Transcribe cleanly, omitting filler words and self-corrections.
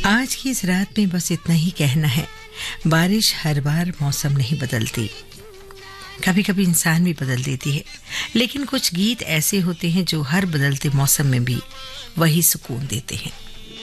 आज की इस रात में बस इतना ही कहना है। बारिश हर बार मौसम नहीं बदलती, कभी कभी इंसान भी बदल देती है, लेकिन कुछ गीत ऐसे होते हैं जो हर बदलते मौसम में भी वही सुकून देते हैं।